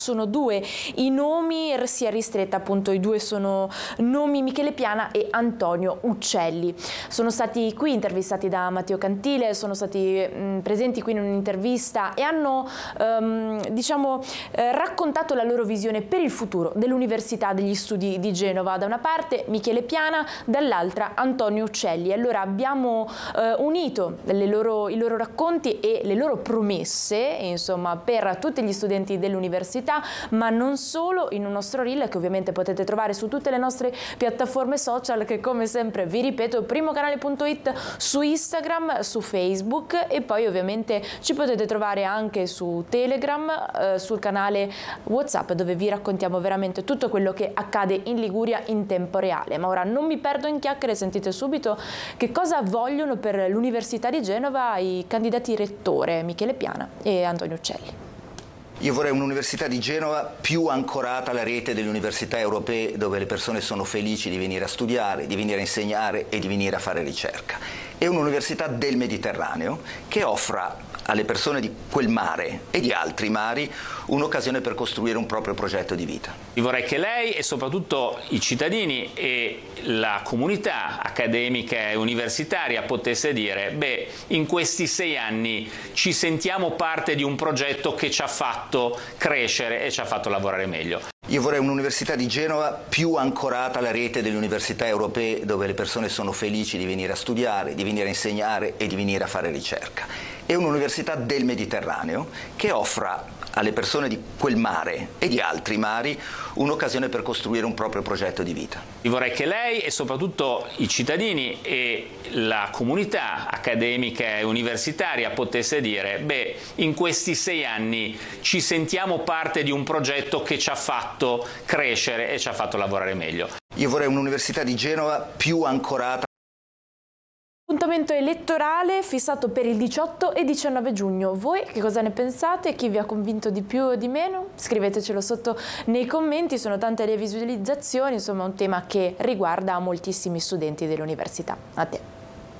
Sono due i nomi, si è ristretta appunto, i due sono nomi Michele Piana e Antonio Uccelli. Sono stati qui intervistati da Matteo Cantile, sono stati presenti qui in un'intervista e hanno raccontato la loro visione per il futuro dell'Università degli Studi di Genova. Da una parte Michele Piana, dall'altra Antonio Uccelli. Allora abbiamo unito i loro racconti e le loro promesse, insomma, per tutti gli studenti dell'università, ma non solo, in un nostro reel che ovviamente potete trovare su tutte le nostre piattaforme social, che come sempre vi ripeto, primocanale.it, su Instagram, su Facebook, e poi ovviamente ci potete trovare anche su Telegram, sul canale WhatsApp, dove vi raccontiamo veramente tutto quello che accade in Liguria in tempo reale. Ma ora non mi perdo in chiacchiere, sentite subito che cosa vogliono per l'Università di Genova i candidati rettore Michele Piana e Antonio Uccelli. Io vorrei un'università di Genova più ancorata alla rete delle università europee, dove le persone sono felici di venire a studiare, di venire a insegnare e di venire a fare ricerca. E un'università del Mediterraneo che offra alle persone di quel mare e di altri mari un'occasione per costruire un proprio progetto di vita. Io vorrei che lei e soprattutto i cittadini e la comunità accademica e universitaria potesse dire: beh, in questi 6 anni ci sentiamo parte di un progetto che ci ha fatto crescere e ci ha fatto lavorare meglio. Io vorrei un'università di Genova più ancorata alla rete delle università europee, dove le persone sono felici di venire a studiare, di venire a insegnare e di venire a fare ricerca. E un'università del Mediterraneo che offra alle persone di quel mare e di altri mari un'occasione per costruire un proprio progetto di vita. Io vorrei che lei e soprattutto i cittadini e la comunità accademica e universitaria potesse dire: beh, in questi 6 anni ci sentiamo parte di un progetto che ci ha fatto crescere e ci ha fatto lavorare meglio. Io vorrei un'università di Genova più ancorata. Appuntamento elettorale fissato per il 18 e 19 giugno. Voi che cosa ne pensate? Chi vi ha convinto di più o di meno? Scrivetecelo sotto nei commenti, sono tante le visualizzazioni, insomma un tema che riguarda moltissimi studenti dell'università. A te.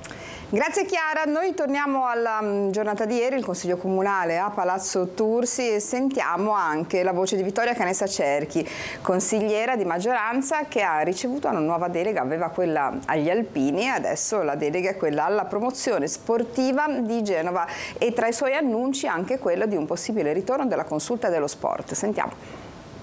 Grazie Chiara, noi torniamo alla giornata di ieri, il Consiglio Comunale a Palazzo Tursi, e sentiamo anche la voce di Vittoria Canessa Cerchi, consigliera di maggioranza che ha ricevuto una nuova delega, aveva quella agli alpini e adesso la delega è quella alla promozione sportiva di Genova, e tra i suoi annunci anche quello di un possibile ritorno della consulta dello sport. Sentiamo.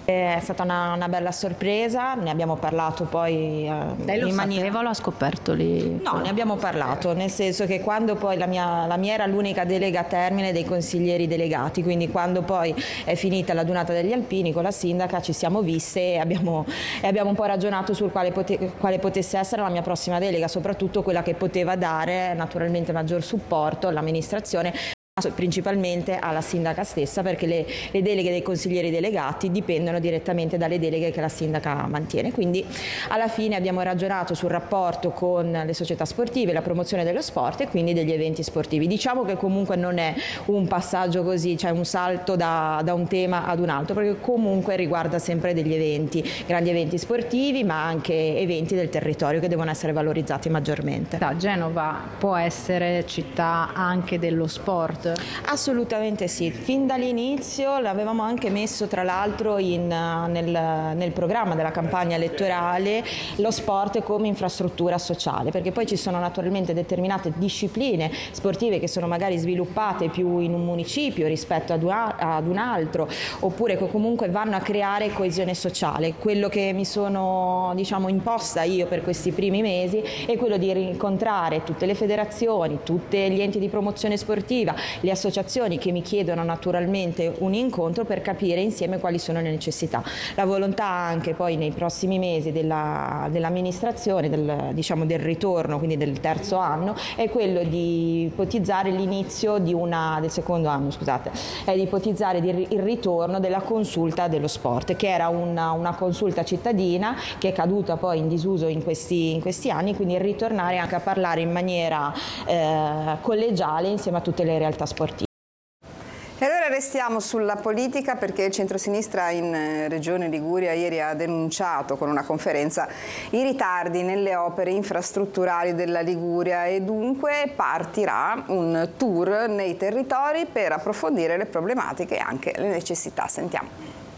È stata una bella sorpresa, ne abbiamo parlato poi Lei lo sapeva o l'ha scoperto lì? No, ne abbiamo parlato, nel senso che quando poi la mia era l'unica delega a termine dei consiglieri delegati, quindi quando poi è finita la Dunata degli Alpini con la sindaca ci siamo viste e abbiamo un po' ragionato sul quale potesse essere la mia prossima delega, soprattutto quella che poteva dare naturalmente maggior supporto all'amministrazione, principalmente alla sindaca stessa, perché le deleghe dei consiglieri delegati dipendono direttamente dalle deleghe che la sindaca mantiene. Quindi alla fine abbiamo ragionato sul rapporto con le società sportive, la promozione dello sport e quindi degli eventi sportivi. Diciamo che comunque non è un passaggio così, cioè un salto da un tema ad un altro, perché comunque riguarda sempre degli eventi, grandi eventi sportivi, ma anche eventi del territorio che devono essere valorizzati maggiormente. Genova può essere città anche dello sport? Assolutamente sì, fin dall'inizio l'avevamo anche messo tra l'altro nel programma della campagna elettorale, lo sport come infrastruttura sociale, perché poi ci sono naturalmente determinate discipline sportive che sono magari sviluppate più in un municipio rispetto ad un altro, oppure che comunque vanno a creare coesione sociale. Quello che mi sono imposta io per questi primi mesi è quello di rincontrare tutte le federazioni, tutti gli enti di promozione sportiva, le associazioni che mi chiedono naturalmente un incontro per capire insieme quali sono le necessità. La volontà anche poi nei prossimi mesi dell'amministrazione, del ritorno, quindi del terzo anno, è quello di ipotizzare l'inizio del secondo anno, è di ipotizzare il ritorno della consulta dello sport, che era una consulta cittadina che è caduta poi in disuso in questi anni, quindi ritornare anche a parlare in maniera collegiale insieme a tutte le realtà sportive. E allora restiamo sulla politica, perché il centrosinistra in Regione Liguria ieri ha denunciato con una conferenza i ritardi nelle opere infrastrutturali della Liguria e dunque partirà un tour nei territori per approfondire le problematiche e anche le necessità. Sentiamo.